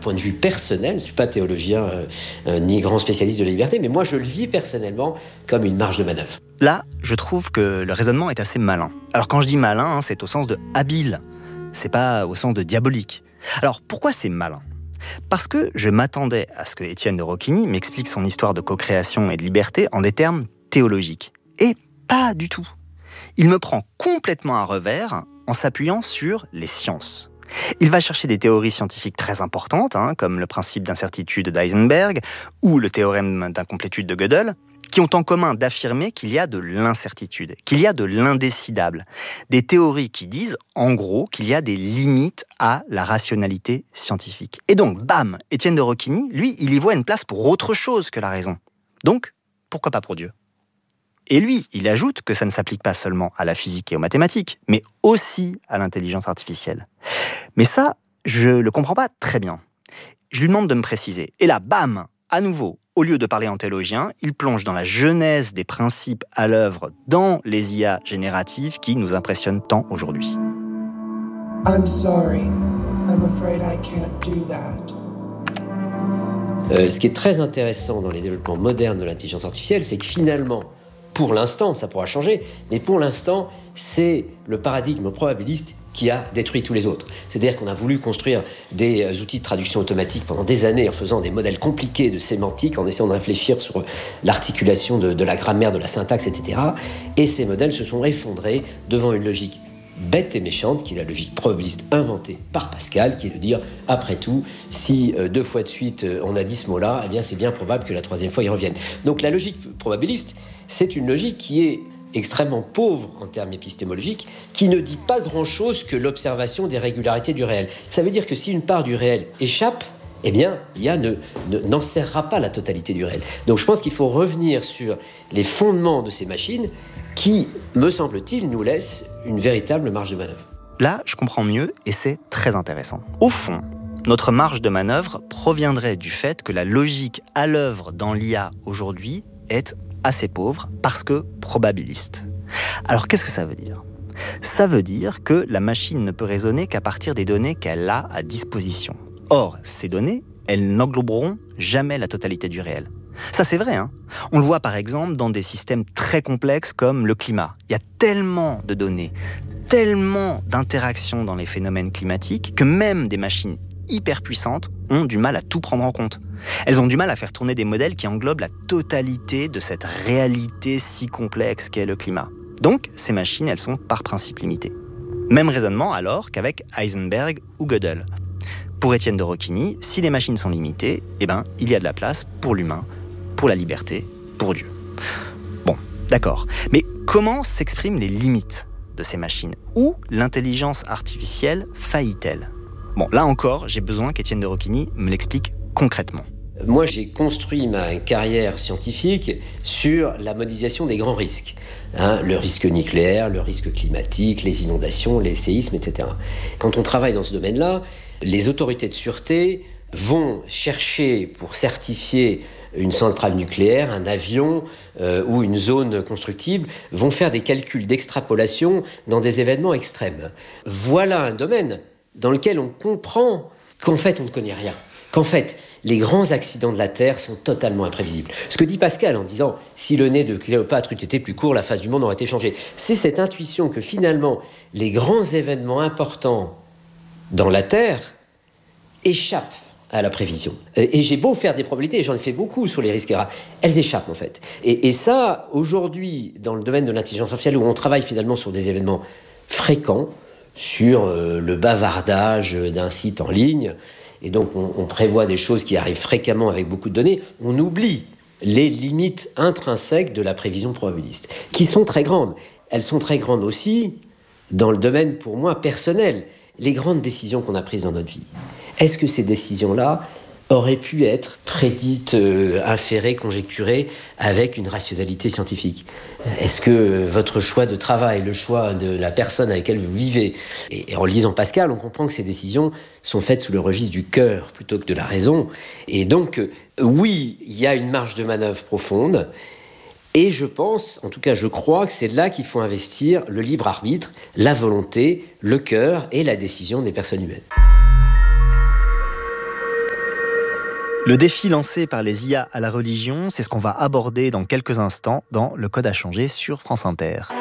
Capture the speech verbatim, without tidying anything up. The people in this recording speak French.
point de vue personnel, je ne suis pas théologien euh, euh, ni grand spécialiste de la liberté, mais moi je le vis personnellement comme une marge de manœuvre. Là, je trouve que le raisonnement est assez malin. Alors quand je dis malin, hein, c'est au sens de habile, c'est pas au sens de diabolique. Alors pourquoi c'est malin ? Parce que je m'attendais à ce que Étienne de Roquigny m'explique son histoire de co-création et de liberté en des termes théologiques. Et pas du tout. Il me prend complètement à revers en s'appuyant sur les sciences. Il va chercher des théories scientifiques très importantes, hein, comme le principe d'incertitude d'Heisenberg ou le théorème d'incomplétude de Gödel, qui ont en commun d'affirmer qu'il y a de l'incertitude, qu'il y a de l'indécidable. Des théories qui disent, en gros, qu'il y a des limites à la rationalité scientifique. Et donc, bam, Étienne de Roquigny, lui, il y voit une place pour autre chose que la raison. Donc, pourquoi pas pour Dieu ? Et lui, il ajoute que ça ne s'applique pas seulement à la physique et aux mathématiques, mais aussi à l'intelligence artificielle. Mais ça, je le comprends pas très bien. Je lui demande de me préciser. Et là, bam, à nouveau, au lieu de parler en théologien, il plonge dans la genèse des principes à l'œuvre dans les I A génératives qui nous impressionnent tant aujourd'hui. I'm sorry. I'm afraid I can't do that. Euh, ce qui est très intéressant dans les développements modernes de l'intelligence artificielle, c'est que finalement, pour l'instant, ça pourra changer, mais pour l'instant, c'est le paradigme probabiliste qui a détruit tous les autres. C'est-à-dire qu'on a voulu construire des outils de traduction automatique pendant des années en faisant des modèles compliqués de sémantique, en essayant de réfléchir sur l'articulation de, de la grammaire, de la syntaxe, et cetera. Et ces modèles se sont effondrés devant une logique bête et méchante, qui est la logique probabiliste inventée par Pascal, qui est de dire, après tout, si euh, deux fois de suite euh, on a dit ce mot-là, eh bien c'est bien probable que la troisième fois il revienne. Donc la logique probabiliste, c'est une logique qui est extrêmement pauvre en termes épistémologiques, qui ne dit pas grand-chose que l'observation des régularités du réel. Ça veut dire que si une part du réel échappe, eh bien, l'I A ne, ne, n'enserrera pas la totalité du réel. Donc je pense qu'il faut revenir sur les fondements de ces machines qui, me semble-t-il, nous laissent une véritable marge de manœuvre. Là, je comprends mieux et c'est très intéressant. Au fond, notre marge de manœuvre proviendrait du fait que la logique à l'œuvre dans l'I A aujourd'hui est assez pauvre parce que probabiliste. Alors qu'est-ce que ça veut dire ? Ça veut dire que la machine ne peut raisonner qu'à partir des données qu'elle a à disposition. Or, ces données, elles n'engloberont jamais la totalité du réel. Ça, c'est vrai, hein. On le voit par exemple dans des systèmes très complexes comme le climat. Il y a tellement de données, tellement d'interactions dans les phénomènes climatiques que même des machines hyper puissantes ont du mal à tout prendre en compte. Elles ont du mal à faire tourner des modèles qui englobent la totalité de cette réalité si complexe qu'est le climat. Donc, ces machines, elles sont par principe limitées. Même raisonnement alors qu'avec Heisenberg ou Gödel. Pour Étienne de Roquigny, si les machines sont limitées, eh ben, il y a de la place pour l'humain, pour la liberté, pour Dieu. Bon, d'accord. Mais comment s'expriment les limites de ces machines ? Où l'intelligence artificielle faillit-elle ? Bon, là encore, j'ai besoin qu'Étienne de Roquigny me l'explique concrètement. Moi, j'ai construit ma carrière scientifique sur la modélisation des grands risques. Hein, le risque nucléaire, le risque climatique, les inondations, les séismes, et cetera. Quand on travaille dans ce domaine-là, les autorités de sûreté vont chercher pour certifier une centrale nucléaire, un avion euh, ou une zone constructible, vont faire des calculs d'extrapolation dans des événements extrêmes. Voilà un domaine dans lequel on comprend qu'en fait, on ne connaît rien. Qu'en fait, les grands accidents de la Terre sont totalement imprévisibles. Ce que dit Pascal en disant « si le nez de Cléopâtre eût été plus court, la face du monde aurait été changée », c'est cette intuition que finalement, les grands événements importants dans la Terre échappent à la prévision. Et j'ai beau faire des probabilités, et j'en ai fait beaucoup sur les risques graves, elles échappent en fait. Et, et ça, aujourd'hui, dans le domaine de l'intelligence artificielle, où on travaille finalement sur des événements fréquents, sur euh, le bavardage d'un site en ligne, et donc on, on prévoit des choses qui arrivent fréquemment avec beaucoup de données, on oublie les limites intrinsèques de la prévision probabiliste, qui sont très grandes. Elles sont très grandes aussi dans le domaine, pour moi, personnel. Les grandes décisions qu'on a prises dans notre vie. Est-ce que ces décisions-là auraient pu être prédites, euh, inférées, conjecturées avec une rationalité scientifique ? Est-ce que votre choix de travail, le choix de la personne avec laquelle vous vivez, et, et en lisant Pascal, on comprend que ces décisions sont faites sous le registre du cœur plutôt que de la raison. Et donc, euh, oui, il y a une marge de manœuvre profonde. Et je pense, en tout cas je crois que c'est là qu'il faut investir le libre arbitre, la volonté, le cœur et la décision des personnes humaines. Le défi lancé par les I A à la religion, c'est ce qu'on va aborder dans quelques instants dans Le Code à changer sur France Inter.